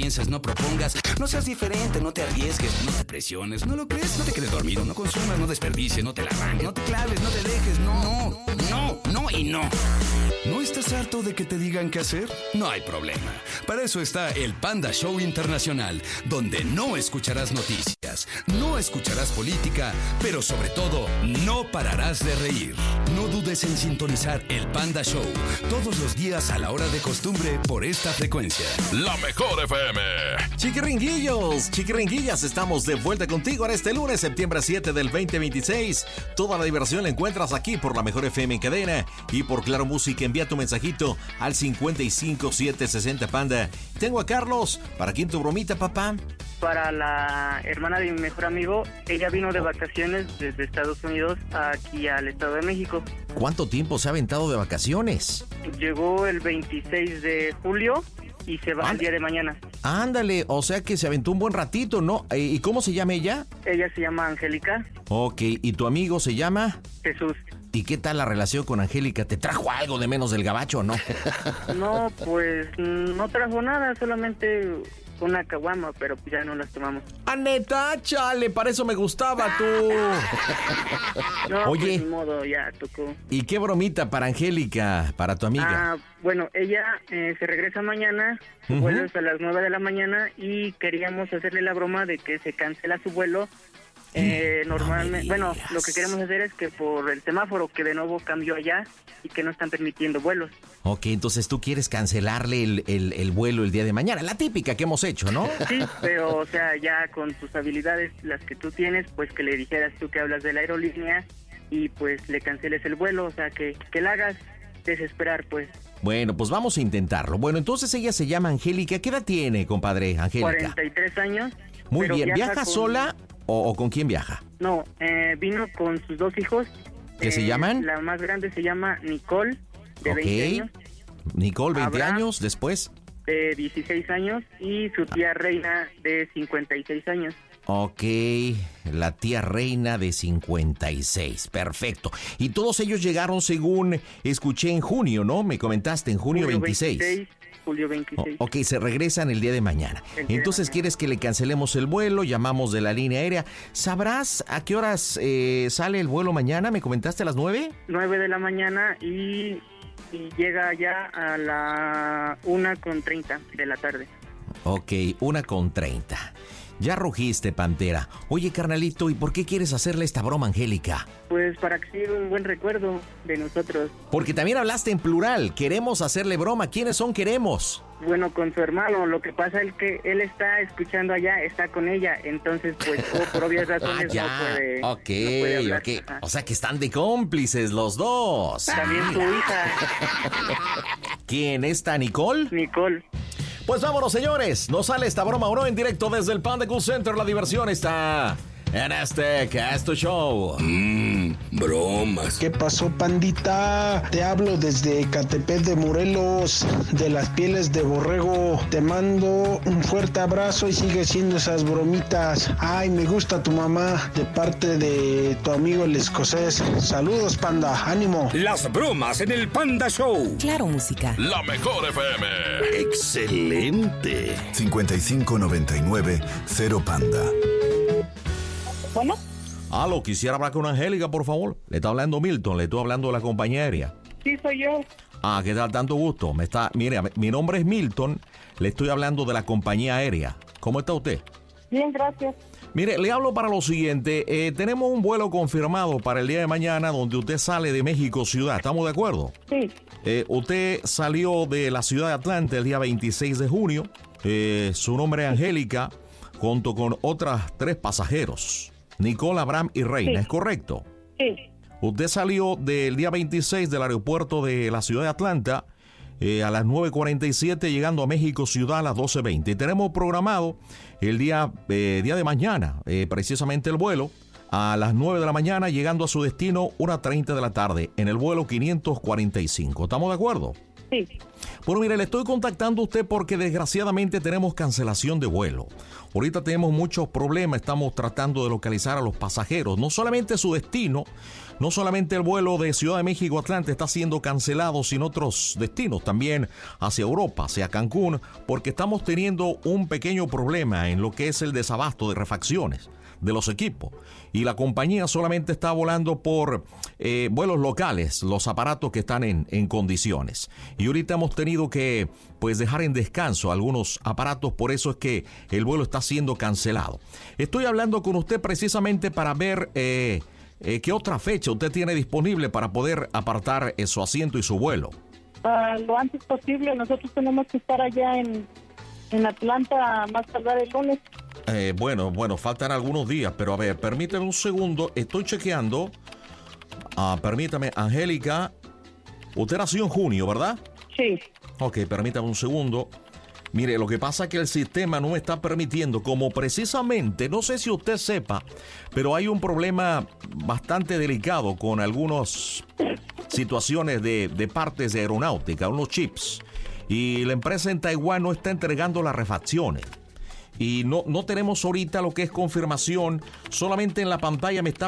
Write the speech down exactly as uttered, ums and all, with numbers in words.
piensas, no propongas, no seas diferente, no te arriesgues, no te presiones, no lo crees, no te quedes dormido, no consumas, no desperdicies, no te la arranques, no te claves, no te dejes, no, no, no y no. ¿No estás harto de que te digan qué hacer? No hay problema. Para eso está el Panda Show Internacional, donde no escucharás noticias, no escucharás política, pero sobre todo, no pararás de reír. No dudes en sintonizar el Panda Show todos los días a la hora de costumbre por esta frecuencia. La Mejor F M. Chiquiringuillos, chiquiringuillas, estamos de vuelta contigo en este lunes, septiembre siete del veinte veintiséis. Toda la diversión la encuentras aquí por La Mejor F M en cadena y por Claro Música. Envía tu mensajito al cincuenta y cinco siete sesenta Panda. Tengo a Carlos. ¿Para quién tu bromita, papá? Para la hermana de mi mejor amigo. Ella vino de vacaciones desde Estados Unidos aquí al Estado de México. ¿Cuánto tiempo se ha aventado de vacaciones? Llegó el veintiséis de julio y se va el día de mañana. Ándale, o sea que se aventó un buen ratito, ¿no? ¿Y cómo se llama ella? Ella se llama Angélica. Ok, ¿y tu amigo se llama? Jesús. ¿Y qué tal la relación con Angélica? ¿Te trajo algo de menos del gabacho o no? No, pues no trajo nada, solamente una caguama, pero ya no las tomamos. ¡Ah, neta! ¡Chale! Para eso me gustaba, tú. No, oye, pues, ni modo, ya tocó. ¿Y qué bromita para Angélica, para tu amiga? Ah, bueno, ella eh, se regresa mañana, su uh-huh. vuelo es a las nueve de la mañana y queríamos hacerle la broma de que se cancela su vuelo. Eh, normalmente, no bueno, lo que queremos hacer es que por el semáforo que de nuevo cambió allá y que no están permitiendo vuelos. Ok, entonces tú quieres cancelarle el, el, el vuelo el día de mañana, la típica que hemos hecho, ¿no? Sí, pero o sea, ya con tus habilidades, las que tú tienes, pues que le dijeras tú que hablas de la aerolínea y pues le canceles el vuelo, o sea, que, que la hagas desesperar, pues. Bueno, pues vamos a intentarlo. Bueno, entonces ella se llama Angélica. ¿Qué edad tiene, compadre, Angélica? cuarenta y tres años. Muy bien, ¿viaja, ¿viaja con... sola o, o con quién viaja? No, eh, vino con sus dos hijos. ¿Qué eh, se llaman? La más grande se llama Nicole, de okay. veinte años. Nicole, veinte Abraham, años, después. De dieciséis años, y su tía Reina, de cincuenta y seis años. Ok, la tía Reina de cincuenta y seis, perfecto. Y todos ellos llegaron, según escuché, en junio, ¿no? Me comentaste, en junio, julio veintiséis. veintiséis. Julio veintiséis. O, ok, se regresan el día de mañana. Día Entonces, de mañana. ¿quieres que le cancelemos el vuelo? Llamamos de la línea aérea. ¿Sabrás a qué horas eh, sale el vuelo mañana? ¿Me comentaste a las nueve? nueve de la mañana y, y llega ya a la una con treinta de la tarde. Ok, una con treinta. Ya rugiste, Pantera. Oye, carnalito, ¿y por qué quieres hacerle esta broma a Angélica? Pues para que sea un buen recuerdo de nosotros. Porque también hablaste en plural. Queremos hacerle broma. ¿Quiénes son queremos? Bueno, con su hermano. Lo que pasa es que él está escuchando allá, está con ella. Entonces, pues, oh, por obvias razones ah, ya. no puede, Ok, no puede hablar. ok. O sea que están de cómplices los dos. También su hija. ¿Quién está, Nicole? Nicole. Pues vámonos, señores. Nos sale esta broma o no en directo desde el Panda Cool Center. La diversión está en este Casto Show. Mmm, bromas. ¿Qué pasó, pandita? Te hablo desde Ecatepec de Morelos, de las pieles de borrego. Te mando un fuerte abrazo y sigue haciendo esas bromitas. Ay, me gusta tu mamá, de parte de tu amigo el escocés. Saludos, panda, ánimo. Las bromas en el Panda Show. Claro, música. La Mejor F M. Excelente. cincuenta y cinco noventa y nueve cero Panda. Bueno. Aló, quisiera hablar con Angélica, por favor. Le está hablando Milton, le estoy hablando de la compañía aérea. Sí, soy yo. Ah, ¿qué tal? Tanto gusto. Me está, mire, mi nombre es Milton, le estoy hablando de la compañía aérea. ¿Cómo está usted? Bien, gracias. Mire, le hablo para lo siguiente. Eh, tenemos un vuelo confirmado para el día de mañana donde usted sale de México Ciudad. ¿Estamos de acuerdo? Sí. Eh, usted salió de la ciudad de Atlanta el día veintiséis de junio. Eh, su nombre es Angélica, junto con otras tres pasajeros. Nicole, Abraham y Reina, sí. ¿Es correcto? Sí. Usted salió del día veintiséis del aeropuerto de la ciudad de Atlanta eh, a las nueve cuarenta y siete, llegando a México Ciudad a las doce veinte. Y tenemos programado el día, eh, día de mañana, eh, precisamente el vuelo, a las nueve de la mañana, llegando a su destino una treinta de la tarde, en el vuelo quinientos cuarenta y cinco. ¿Estamos de acuerdo? Sí. Bueno, mire, le estoy contactando a usted porque desgraciadamente tenemos cancelación de vuelo. Ahorita tenemos muchos problemas, estamos tratando de localizar a los pasajeros. No solamente su destino, no solamente el vuelo de Ciudad de México a Atlanta está siendo cancelado, sino otros destinos también hacia Europa, hacia Cancún, porque estamos teniendo un pequeño problema en lo que es el desabasto de refacciones de los equipos. Y la compañía solamente está volando por eh, vuelos locales, los aparatos que están en, en condiciones. Y ahorita hemos tenido que pues dejar en descanso algunos aparatos, por eso es que el vuelo está siendo cancelado. Estoy hablando con usted precisamente para ver eh, eh, qué otra fecha usted tiene disponible para poder apartar eh, su asiento y su vuelo. Uh, lo antes posible, nosotros tenemos que estar allá en, en Atlanta más tardar el lunes. Eh, bueno, bueno, faltan algunos días, pero a ver, permítame un segundo, estoy chequeando. Ah, permítame, Angélica, usted nació en junio, ¿verdad? Sí. Ok, permítame un segundo. Mire, lo que pasa es que el sistema no me está permitiendo, como precisamente, no sé si usted sepa, pero hay un problema bastante delicado con algunas situaciones de, de partes de aeronáutica, unos chips, y la empresa en Taiwán no está entregando las refacciones. Y no, no tenemos ahorita lo que es confirmación, solamente en la pantalla me está